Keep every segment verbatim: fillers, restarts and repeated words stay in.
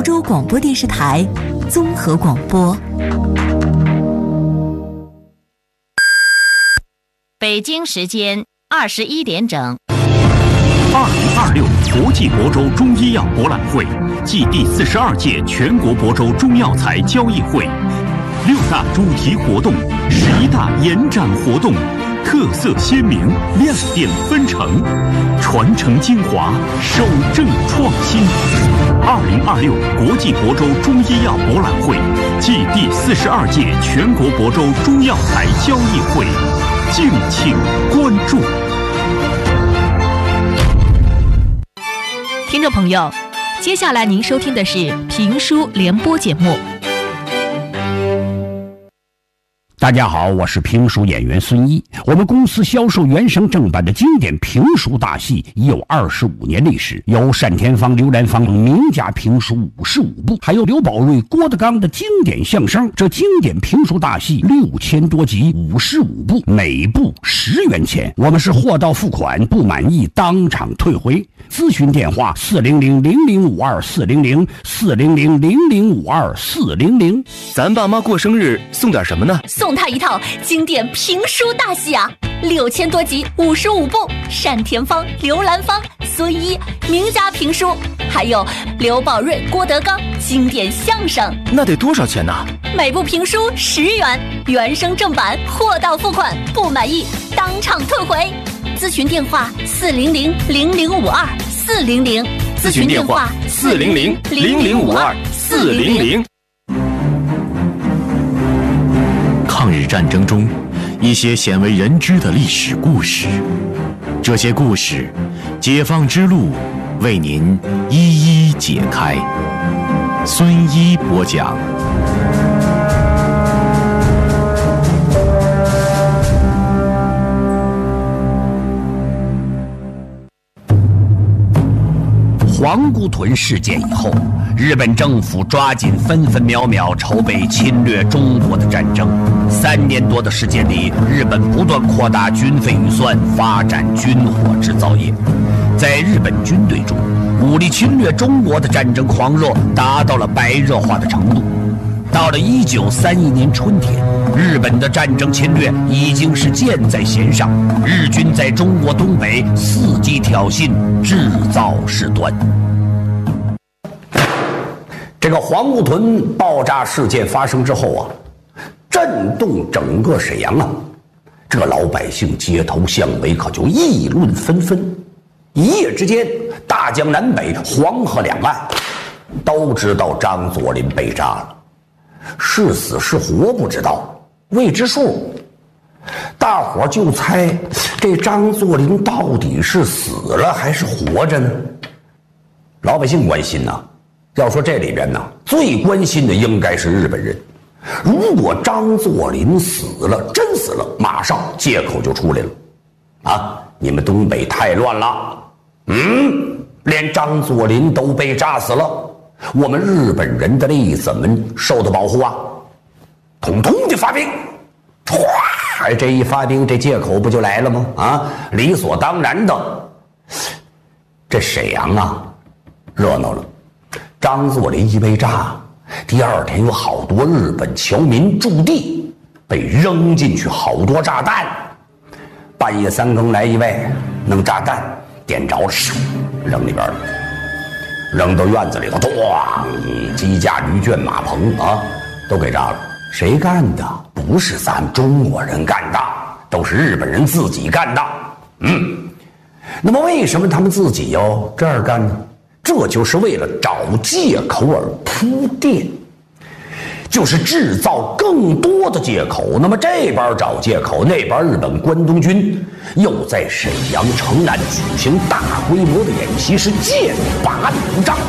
亳州广播电视台综合广播。 北京时间二十一点整。 二零二六国际亳州中医药博览会暨第四十二届全国亳州中药材交易会，六大主题活动，十一大延展活动，特色鲜明，亮点纷呈，传承精华，守正创新。二零二六国际亳州中医药博览会暨第四十二届全国亳州中药材交易会，敬请关注。 听众朋友，接下来您收听的是评书联播节目。 大家好，我是评书演员孙一。我们公司销售原声正版的经典评书大戏已有二十五年历史，有单田芳、刘兰芳名家评书五十五部，还有刘宝瑞、郭德纲的经典相声。这经典评书大戏六千多集，五十五部，每部十元钱。我们是货到付款，不满意当场退回。咨询电话四零零零零五二四零零四零零零零五二四零零。 咱爸妈过生日送点什么呢？ 送他一套经典评书大戏啊，六千多集，五十五部，单田芳、刘兰芳、孙一名家评书，还有刘宝瑞、郭德纲经典相声。 那得多少钱呢？ 每部评书十元，原声正版，货到付款，不满意当场退回。咨询电话四零零零零五二四零零， 咨询电话四零零零零五二四零零。抗日战争中，一些鲜为人知的历史故事，这些故事，解放之路为您一一解开。孙一播讲。 皇姑屯事件以后，日本政府抓紧分分秒秒筹备侵略中国的战争。三年多的时间里，日本不断扩大军费预算，发展军火制造业。在日本军队中，武力侵略中国的战争狂热达到了白热化的程度。到了一九三一年春天，日本的战争侵略已经是箭在弦上，日军在中国东北伺机挑衅，制造事端。这个皇姑屯爆炸事件发生之后啊，震动整个沈阳啊，这个老百姓街头巷尾可就议论纷纷。一夜之间，大江南北、黄河两岸都知道张作霖被炸了。是死是活不知道，未知数。大伙就猜这张作霖到底是死了还是活着呢？老百姓关心呐，要说这里边呢，最关心的应该是日本人。如果张作霖死了，真死了，马上借口就出来了啊！你们东北太乱了，嗯，连张作霖都被炸死了，我们日本人的利益怎么受到保护啊？统统的发兵，哗！这一发兵，这借口不就来了吗？啊，理所当然的。这沈阳啊，热闹了。张作霖一被炸，第二天有好多日本侨民驻地被扔进去好多炸弹。半夜三更来一位弄炸弹，点着了，扔里边了。扔到院子里头，咣！机架、驴圈、马棚啊，都给炸了。谁干的？不是咱中国人干的，都是日本人自己干的。嗯，那么为什么他们自己要这样干呢？这就是为了找借口而铺垫，就是制造更多的借口。那么这边找借口，那边日本关东军又在沈阳城南举行大规模的演习，是剑拔弩张，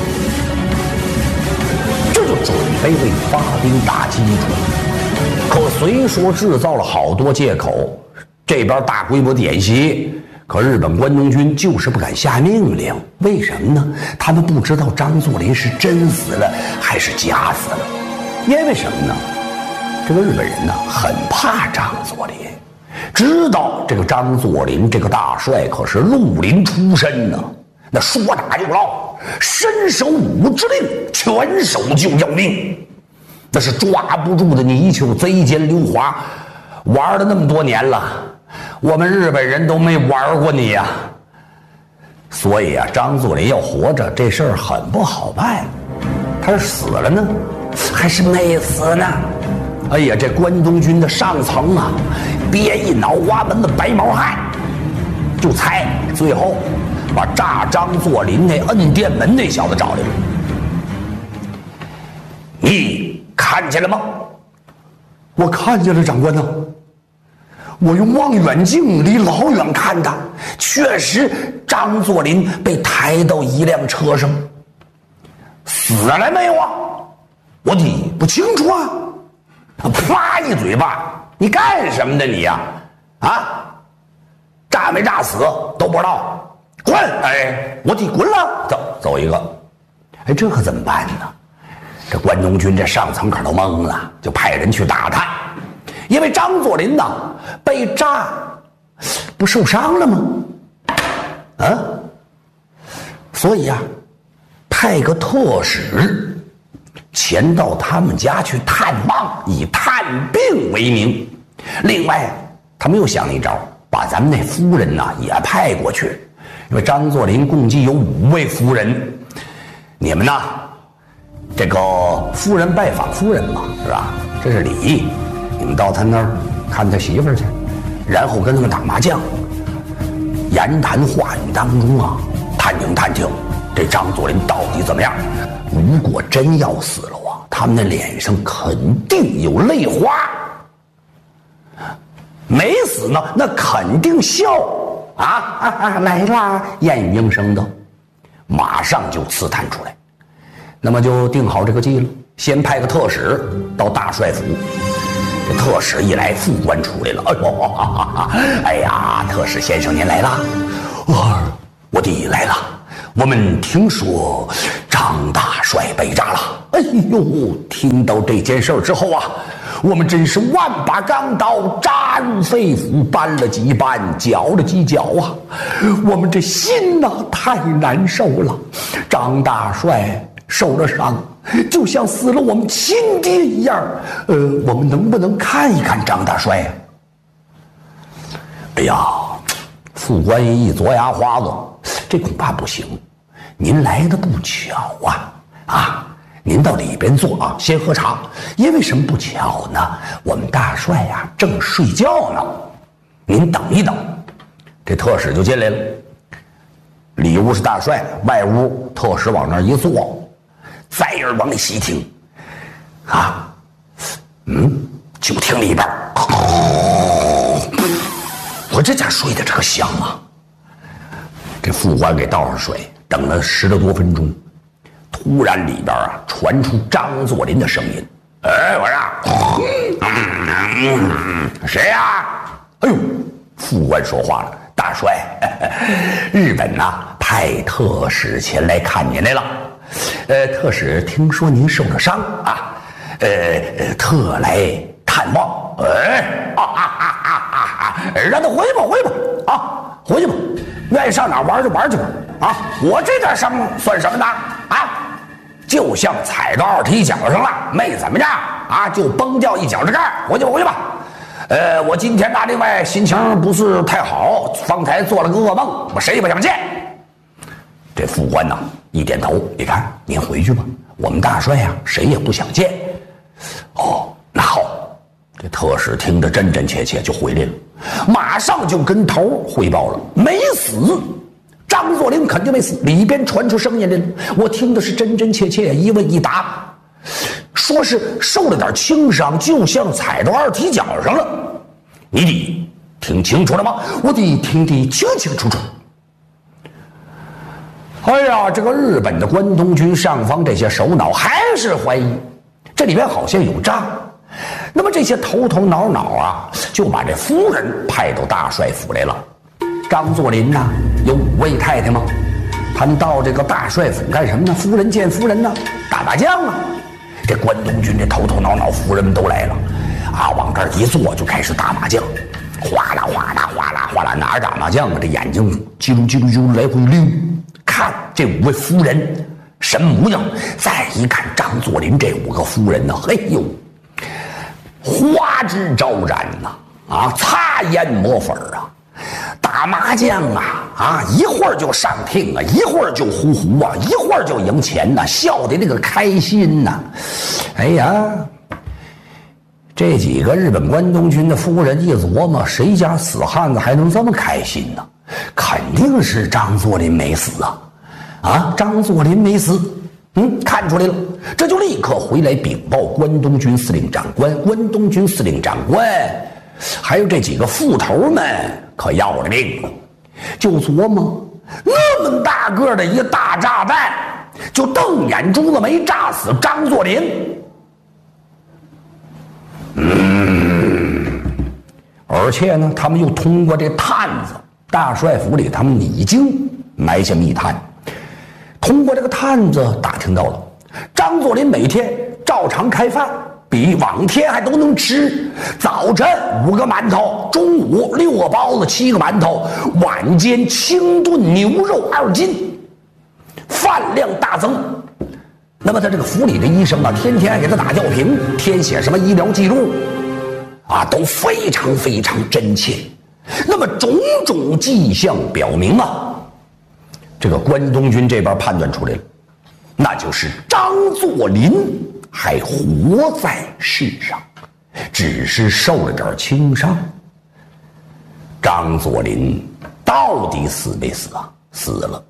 这就准备为发兵打基础。可虽说制造了好多借口，这边大规模的演习，可日本关东军就是不敢下命令。为什么呢？他们不知道张作霖是真死了还是假死了。因为什么呢？这个日本人呢很怕张作霖，知道这个张作霖这个大帅可是绿林出身呢，那说打就唠， 伸手舞之令，拳手就要命。那是抓不住的泥鳅，贼尖溜滑，玩了那么多年了，我们日本人都没玩过你呀、啊。所以啊，张作霖要活着这事儿很不好办。他是死了呢，还是没死呢？哎呀，这关东军的上层啊，憋一脑瓜门的白毛汗，就猜最后把炸张作霖那摁电门那小子找来了。你看见了吗？我看见了，长官呢。我用望远镜离老远看的，确实张作霖被抬到一辆车上。死了没有啊？我的不清楚啊！啪一嘴巴，你干什么的你呀、啊？啊，炸没炸死都不知道，滚！哎，我得滚了，走走一个。哎，这可怎么办呢？这关东军这上层可都懵了，就派人去打探。因为张作霖呐被炸，不受伤了吗？啊，所以呀、啊，派个特使前到他们家去探望，以探病为名。另外，他们又想一招，把咱们那夫人呐也派过去，因为张作霖共计有五位夫人，你们呐，这个夫人拜访夫人嘛，是吧？这是礼仪。你们到他那儿看他媳妇儿去，然后跟他们打麻将，言谈话语当中啊，探听探听这张作霖到底怎么样。如果真要死了啊，他们的脸上肯定有泪花；没死呢，那肯定笑啊啊啊来啦，燕语应声的，马上就刺探出来。那么就定好这个计了，先派个特使到大帅府。这特使一来，副官出来了。哎呦，哈哈哈！哎呀，特使先生您来了，啊，我弟来了。我们听说张大帅被炸了。哎呦，听到这件事之后啊，我们真是万把钢刀扎入肺腑，搬了几搬，绞了几绞啊！我们这心呐、啊、太难受了。张大帅受了伤，就像死了我们亲爹一样。呃，我们能不能看一看张大帅呀、啊？哎呀，副官一嘬牙花子，这恐怕不行。您来的不巧啊！啊，您到里边坐啊，先喝茶。因为什么不巧呢？我们大帅呀、啊、正睡觉呢。您等一等。这特使就进来了。里屋是大帅，外屋特使往那儿一坐。再耳往里细听，啊，嗯，就听里边，我这家睡的这个香啊！这副官给倒上水，等了十来多分钟，突然里边啊传出张作霖的声音：“哎，我说，谁呀？”哎呦，副官说话了：“大帅，日本呐、啊、派特使前来看您来了。”呃，特使听说您受了伤啊，呃，特来探望。哎，啊啊啊啊啊！让他回吧，回吧，啊，回去吧，愿意上哪玩就玩去吧。啊，我这点伤算什么呢？啊，就像踩到二踢脚上了，没怎么样啊，就崩掉一脚趾盖。回去吧，回去吧。呃，我今天呢，另外心情不是太好，方才做了个噩梦，我谁也不想见。这副官呐一点头，你看您回去吧，我们大帅呀、啊、谁也不想见。哦，那好，这特使听得真真切切就回来了，马上就跟头汇报了，没死，张作霖肯定没死。里边传出声音来了，我听的是真真切切，一问一答，说是受了点轻伤，就像踩到二踢脚上了。你得听清楚了吗？我得听得清清楚楚。哎呀，这个日本的关东军上方这些首脑还是怀疑这里边好像有诈，那么这些头头脑脑啊，就把这夫人派到大帅府来了。张作霖呐，有五位太太吗？他们到这个大帅府干什么呢？夫人见夫人呢，打麻将啊。这关东军这头头脑脑夫人们都来了，啊，往这儿一坐就开始打麻将，哗啦哗啦哗啦哗啦，哪儿打麻将啊？这眼睛叽噜叽噜叽噜来回溜。看这五位夫人什么模样？再一看张作霖这五个夫人呢，嘿呦，花枝招展呐、啊，啊，擦烟抹粉啊，打麻将啊，啊，一会儿就上厅啊，一会儿就呼呼啊，一会儿就赢钱呐、啊，笑得那个开心呐、啊。哎呀，这几个日本关东军的夫人一琢磨，谁家死汉子还能这么开心呢？肯定是张作霖没死啊！啊，张作霖没死，嗯，看出来了，这就立刻回来禀报关东军司令长官。关东军司令长官，还有这几个副头们可要了命了，就琢磨那么大个的一个大炸弹，就瞪眼珠子没炸死张作霖。嗯，而且呢，他们又通过这探子。大帅府里，他们已经埋下密探，通过这个探子打听到了，张作霖每天照常开饭，比往天还都能吃。早晨五个馒头，中午六个包子，七个馒头，晚间清炖牛肉二斤，饭量大增。那么他这个府里的医生啊，天天还给他打吊瓶，填写什么医疗记录，啊，都非常非常真切。那么种种迹象表明啊，这个关东军这边判断出来了，那就是张作霖还活在世上，只是受了点轻伤。张作霖到底死没死啊？死了。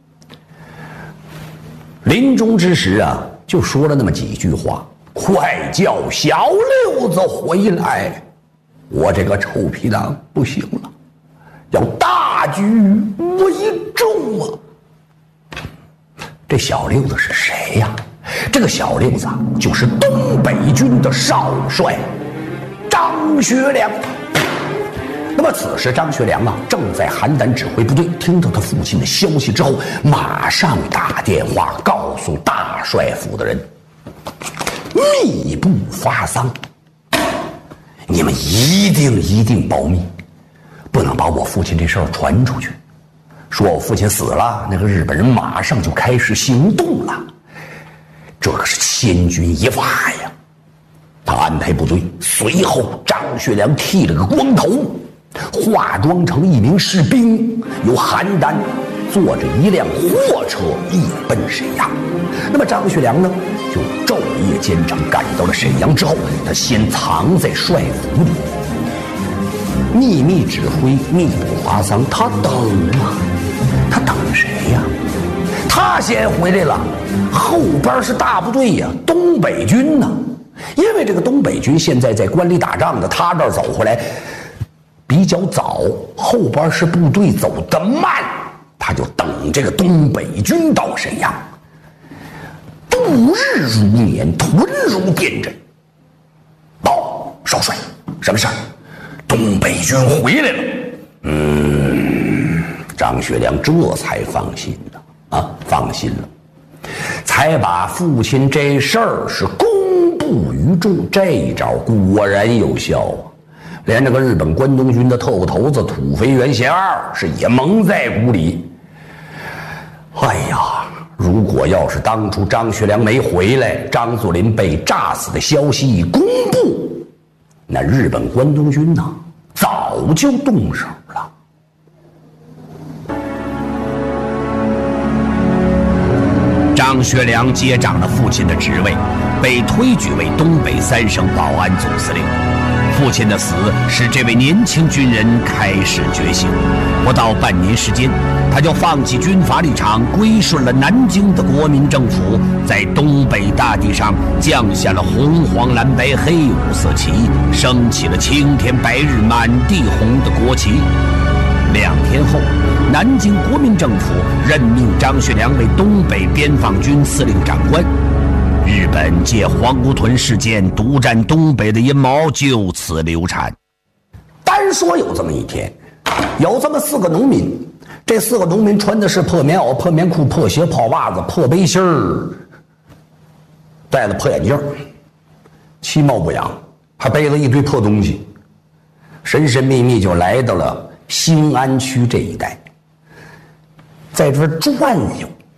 临终之时啊，就说了那么几句话：“快叫小六子回来！我这个臭皮囊不行了，要大局为重啊！”这小六子是谁呀？这个小六子就是东北军的少帅张学良。那么此时张学良啊，正在邯郸指挥部队，听到他父亲的消息之后，马上打电话告诉大帅府的人，密不发丧。你们一定一定保密，不能把我父亲这事儿传出去。说我父亲死了，那个日本人马上就开始行动了，这可是千钧一发呀！他安排部队，随后张学良剃了个光头，化妆成一名士兵，由邯郸坐着一辆货车一奔沈阳。那么张学良呢，就昼夜兼程，赶到了沈阳之后，他先藏在帅府里，秘密指挥，密不发丧。他等啊，他等谁呀？他先回来了，后边是大部队呀，东北军呢。因为这个东北军现在在关里打仗的，他这儿走回来比较早，后边是部队走得慢，他就等这个东北军到沈阳。度日如年，屯如电阵。报少帅，什么事儿？东北军回来了。嗯，张学良这才放心了啊，放心了，才把父亲这事儿是公布于众。这一招果然有效啊！连这个日本关东军的特务头子土肥原贤二是也蒙在鼓里。哎呀，如果要是当初张学良没回来，张作霖被炸死的消息一公布，那日本关东军呢，早就动手了。 张学良接掌了父亲的职位，被推举为东北三省保安总司令。父亲的死使这位年轻军人开始觉醒，不到半年时间，他就放弃军阀立场，归顺了南京的国民政府，在东北大地上降下了红黄蓝白黑五色旗，升起了青天白日满地红的国旗。两天后，南京国民政府任命张学良为东北边防军司令长官。日本借黄姑屯事件独占东北的阴谋就此流产。 单说有这么一天，有这么四个农民，这四个农民穿的是破棉袄、破棉裤、破鞋、破袜子、破背心儿，戴了破眼镜，其貌不扬，还背了一堆破东西，神神秘秘就来到了兴安区这一带，在这儿转悠。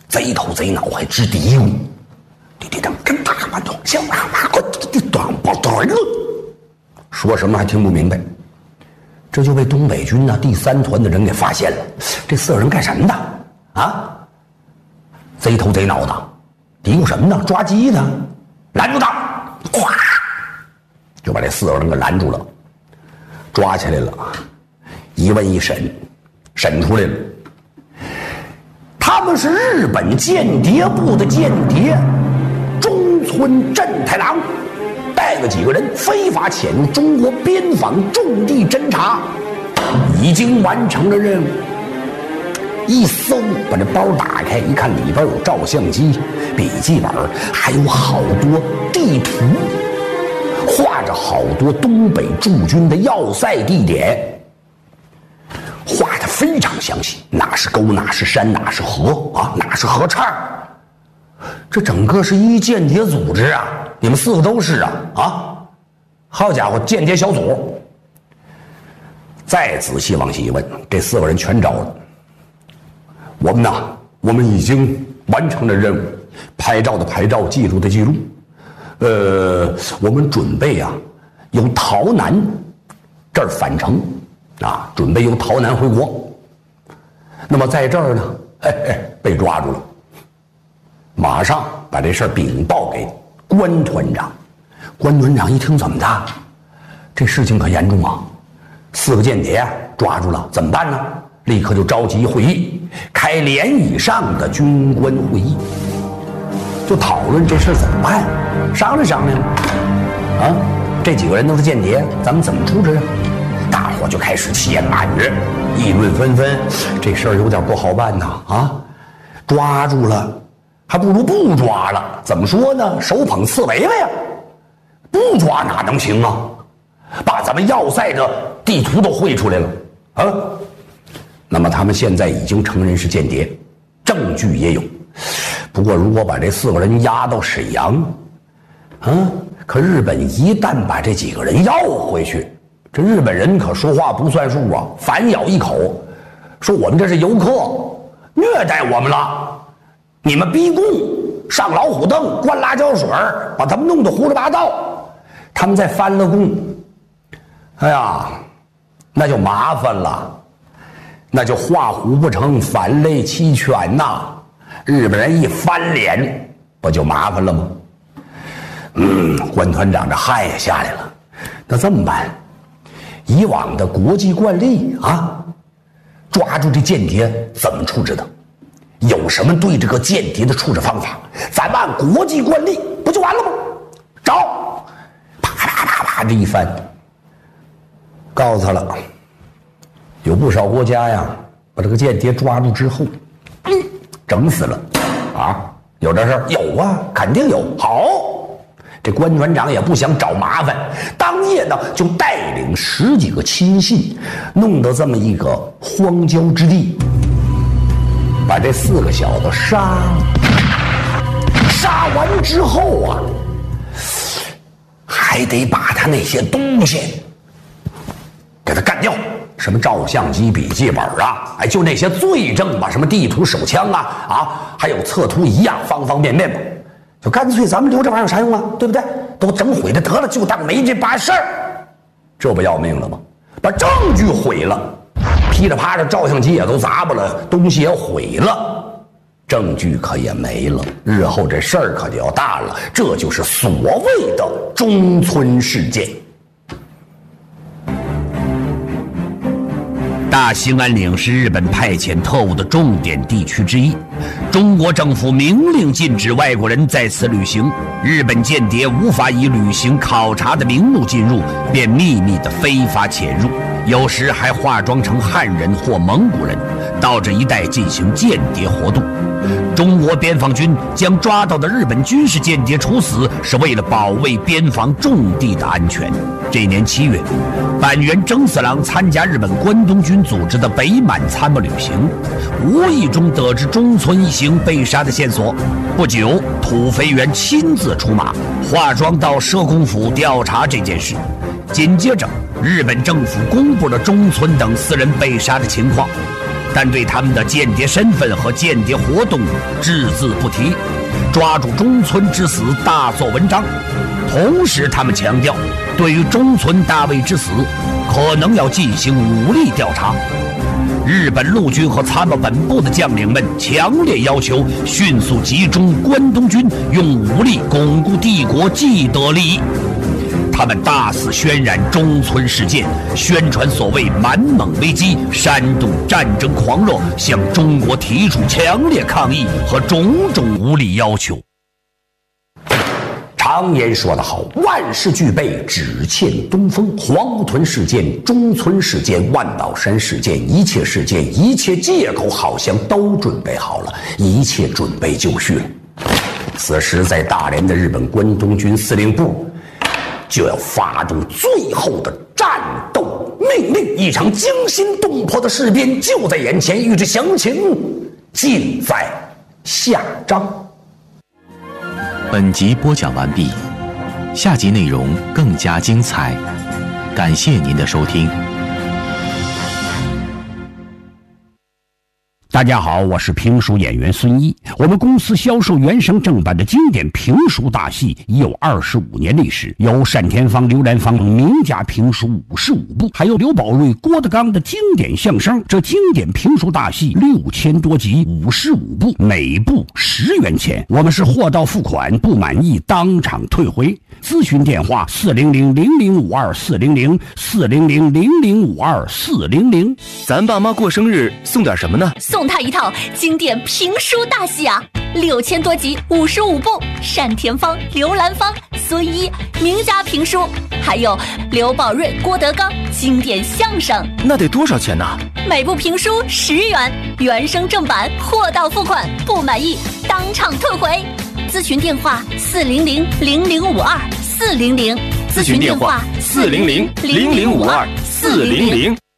贼头贼脑还直嘀咕：“你这他妈跟大妈东小他妈我你短不短了？”说什么还听不明白。这就被东北军呢、啊、第三团的人给发现了。这四个人干什么的啊？贼头贼脑的，嘀咕什么呢？抓鸡呢？拦住他！咵，就把这四个人给拦住了，抓起来了。一问一审，审出来了，他们是日本间谍部的间谍中村正太郎。带了几个人非法潜入中国边防重地侦查，已经完成了任务。一搜，把这包打开，一看里边有照相机、笔记本，还有好多地图，画着好多东北驻军的要塞地点，画得非常详细，哪是沟，哪是山，哪是河啊，哪是河岔。这整个是一间谍组织啊！你们四个都是啊啊！好家伙，间谍小组！再仔细往细一问，这四个人全招了。我们呢，我们已经完成了任务，拍照的拍照，记录的记录。呃，我们准备啊，由桃南这儿返程啊，准备由桃南回国。那么在这儿呢，哎哎，被抓住了。马上把这事儿禀报给关团长。关团长一听，怎么的？这事情可严重啊！四个间谍抓住了，怎么办呢？立刻就召集会议，开连以上的军官会议，就讨论这事怎么办，商量商量啊！这几个人都是间谍，咱们怎么处置啊？大伙就开始牵满着，议论纷纷。这事儿有点不好办呐！啊，抓住了。还不如不抓了，怎么说呢？手捧刺猬猬呀，不抓哪能行啊？把咱们要塞的地图都绘出来了啊！那么他们现在已经承认是间谍，证据也有。不过如果把这四个人押到沈阳，啊，可日本一旦把这几个人要回去，这日本人可说话不算数啊，反咬一口，说我们这是游客，虐待我们了。你们逼供，上老虎凳，灌辣椒水，把他们弄得胡说八道。他们再翻了供，哎呀，那就麻烦了，那就画虎不成反类齐全呐！日本人一翻脸，不就麻烦了吗？嗯，关团长这汗也下来了。那这么办？以往的国际惯例啊，抓住这间谍怎么处置的？有什么对这个间谍的处置方法？咱们按国际惯例不就完了吗？找，啪啪啪啪这一翻，告诉他了，有不少国家呀，把这个间谍抓住之后，嗯，整死了，啊，有这事儿？有啊，肯定有。好，这关团长也不想找麻烦，当夜呢就带领十几个亲信，弄到这么一个荒郊之地。把这四个小子杀了，杀完之后啊，还得把他那些东西给他干掉，什么照相机、笔记本啊，哎，就那些罪证吧，什么地图、手枪啊，啊，还有测图仪啊，方方面面吧，就干脆咱们留这玩意儿有啥用啊？对不对？都整毁了得了，就当没这把事儿，这不要命了吗？把证据毁了。噼里啪啦，照相机也都砸巴了，东西也毁了，证据可也没了，日后这事儿可就要大了。这就是所谓的中村事件。 大兴安岭是日本派遣特务的重点地区之一，中国政府明令禁止外国人在此旅行，日本间谍无法以旅行考察的名目进入，便秘密的非法潜入，有时还化妆成汉人或蒙古人，到这一带进行间谍活动。中国边防军将抓到的日本军事间谍处死，是为了保卫边防重地的安全。这年七月，板垣征四郎参加日本关东军组织的北满参谋旅行，无意中得知中村一行被杀的线索。不久，土肥原亲自出马，化妆到社公府调查这件事。紧接着，日本政府公布了中村等四人被杀的情况。 但对他们的间谍身份和间谍活动只字不提，抓住中村之死大做文章。同时，他们强调，对于中村大尉之死，可能要进行武力调查。日本陆军和参谋本部的将领们强烈要求迅速集中关东军，用武力巩固帝国既得利益。他们大肆渲染中村事件，宣传所谓满蒙危机，煽动战争狂热，向中国提出强烈抗议和种种无理要求。 常言说得好，万事俱备，只欠东风。黄姑屯事件、中村事件、万宝山事件，一切事件、一切借口好像都准备好了，一切准备就绪了。此时，在大连的日本关东军司令部就要发动最后的战斗命令，一场惊心动魄的事变就在眼前，欲知详情，尽在下章。 本集播讲完毕，下集内容更加精彩，感谢您的收听。 大家好，我是评书演员孙一。我们公司销售原声正版的经典评书大戏已有二十五年历史，有单田芳、刘兰芳名家评书五十五部，还有刘宝瑞、郭德纲的经典相声。这经典评书大戏六千多集，五十五部，每部十元钱。我们是货到付款，不满意当场退回。咨询电话：四零零零零五二四零零四零零零零五二四零零。 咱爸妈过生日送点什么呢？ 送他一套经典评书大戏啊，六千多集，五十五部，单田芳、刘兰芳、孙一名家评书，还有刘宝瑞、郭德纲经典相声。 那得多少钱呢？ 每部评书十元，原声正版，货到付款，不满意当场退回。咨询电话：四零零零零五二四零零。 咨询电话：四零零零零五二四零零。